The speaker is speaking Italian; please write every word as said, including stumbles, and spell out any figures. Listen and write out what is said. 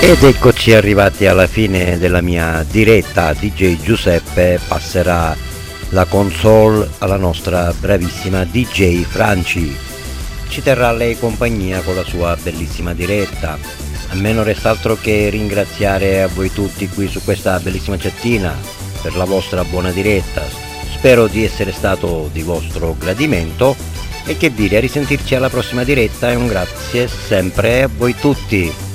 Ed eccoci arrivati alla fine della mia diretta. D J Giuseppe passerà la console alla nostra bravissima D J Franci. Ci terrà lei compagnia con la sua bellissima diretta. A me non resta altro che ringraziare a voi tutti qui su questa bellissima chattina per la vostra buona diretta. Spero di essere stato di vostro gradimento e che dire, a risentirci alla prossima diretta e un grazie sempre a voi tutti.